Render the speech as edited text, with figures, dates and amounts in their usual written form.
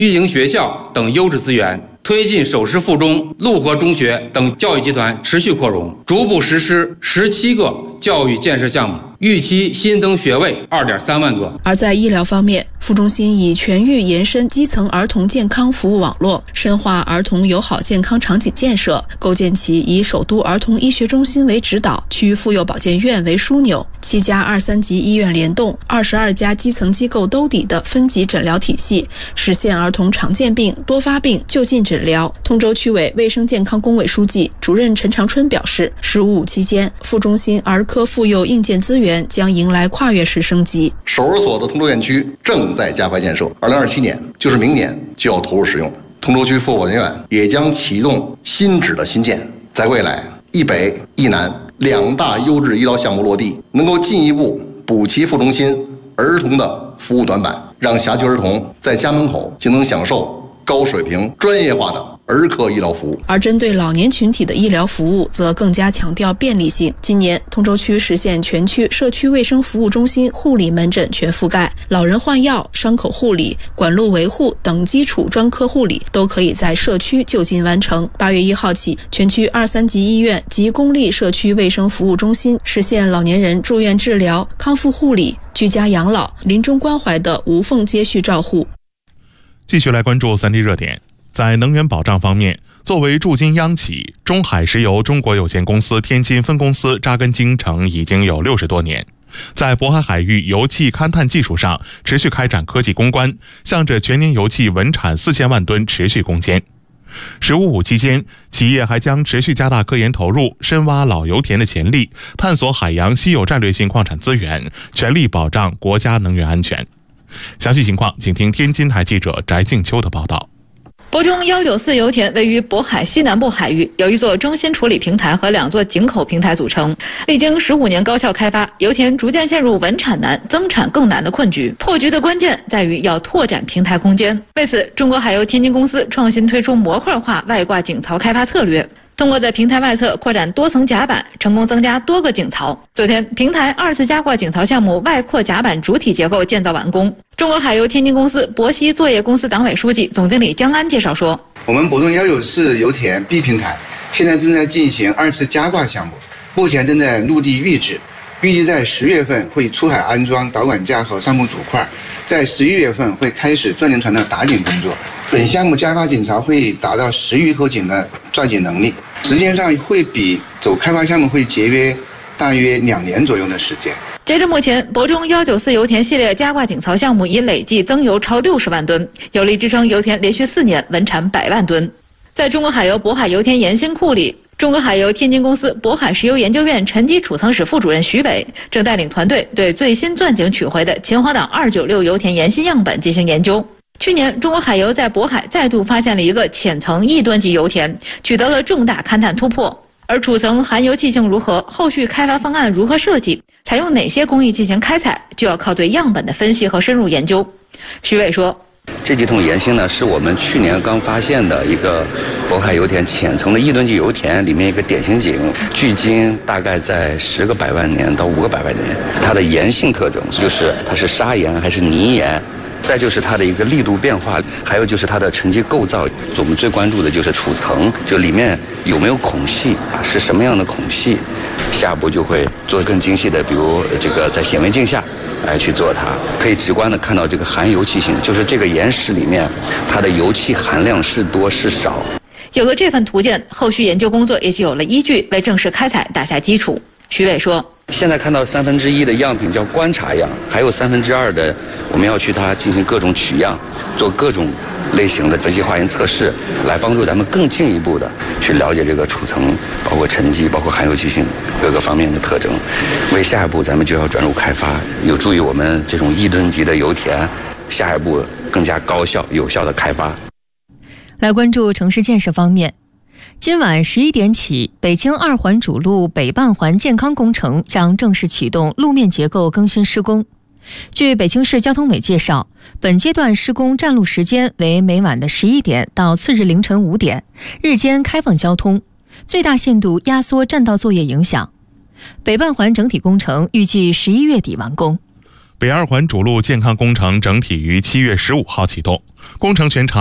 运营学校等优质资源，推进首师附中、陆河中学等教育集团持续扩容，逐步实施17个教育建设项目，预期新增学位2.3万个。 而在医疗方面，副中心以全域延伸基层儿童健康服务网络，深化儿童友好健康场景建设，构建起以首都儿童医学中心为指导、区妇幼保健院为枢纽、7家2、3级医院联动、22家基层机构兜底的分级诊疗体系，实现儿童常见病、多发病就近诊疗。通州区委卫生健康工委书记、主任陈长春表示，15.5期间，副中心儿科妇幼硬件资源将迎来跨越式升级。 首尔所的通州院区正在加快建设，2027年就是明年就要投入使用。通州区妇幼保健院也将启动新址的新建，在未来一北一南2大优质医疗项目落地，能够进一步补齐副中心儿童的服务短板，让辖区儿童在家门口就能享受高水平专业化的儿科医疗服务。 而针对老年群体的医疗服务则更加强调便利性。今年通州区实现全区社区卫生服务中心护理门诊全覆盖，老人换药、伤口护理、管路维护等基础专科护理都可以在社区就近完成。8月1号起，全区2、3级医院及公立社区卫生服务中心实现老年人住院治疗、康复护理、居家养老、临终关怀的无缝接续照护。 继续来关注3D 热点。在能源保障方面，作为驻京央企，中海石油中国有限公司天津分公司扎根京城已经有60多年，在渤海海域油气勘探技术上持续开展科技攻关，向着全年油气稳产4000万吨持续攻坚。15.5期间，企业还将持续加大科研投入，深挖老油田的潜力，探索海洋稀有战略性矿产资源，全力保障国家能源安全。详细情况，请听天津台记者翟静秋的报道。 博中194油田位于渤海西南部海域，由一座中心处理平台和2座井口平台组成。历经15年高效开发，油田逐渐陷入稳产难、增产更难的困局。破局的关键在于要拓展平台空间。为此，中国海油天津公司创新推出模块化外挂井槽开发策略。通过在平台外侧扩展多层甲板，成功增加多个井槽。昨天，平台2次加挂井槽项目外扩甲板主体结构建造完工。中国海油天津公司博西作业公司党委书记、总经理江安介绍说， 我们博中194油田 B 平台现在正在进行2次加挂项目，目前正在陆地预制，预计在10月份会出海安装导管架和上木组块，在11月份会开始钻井船的打井工作。本项目加发井槽会达到10余口井的钻井能力，时间上会比走开发项目会节约大约2年左右的时间。 截至目前，博中194油田系列加挂井槽项目已累计增油超60万吨，有力支撑油田连续4年稳产100万吨。在中国海油渤海油田延新库里，中国海油天津公司渤海石油研究院沉积储层室副主任徐伟正带领团队对最新钻井取回的秦皇岛296油田延新样本进行研究。去年，中国海油在渤海再度发现了一个浅层1吨级油田，取得了重大勘探突破。而储层含油气性如何，后续开发方案如何设计，采用哪些工艺进行开采，就要靠对样本的分析和深入研究。徐伟说， 这几桶延新呢，是我们去年刚发现的一个渤海油田浅层的1吨级油田里面一个典型井，距今大概在10个百万年到5个百万年。它的岩性特征就是它是砂岩还是泥岩，再就是它的一个力度变化，还有就是它的沉积构造。我们最关注的就是储层，就里面有没有孔隙，是什么样的孔隙。下一步就会做更精细的，比如这个在显微镜下来去做它，可以直观的看到这个含油气性，就是这个岩石里面它的油气含量是多是少。 有了这份图鉴，后续研究工作也就有了依据，为正式开采打下基础。徐伟说， 现在看到1/3的样品叫观察样，还有2/3的我们要去它进行各种取样，做各种类型的分析化验测试，来帮助咱们更进一步的去了解这个储层，包括沉积，包括含油气性各个方面的特征。为下一步咱们就要转入开发，有助于我们这种1吨级的油田下一步更加高效有效的开发。 来关注城市建设方面，今晚11点起，北京2环主路北半环健康工程将正式启动路面结构更新施工。据北京市交通委介绍，本阶段施工占路时间为每晚的11点到次日凌晨5点，日间开放交通，最大限度压缩占道作业影响。北半环整体工程预计11月底完工。 北二环主路健康工程整体于7月15号启动，工程全长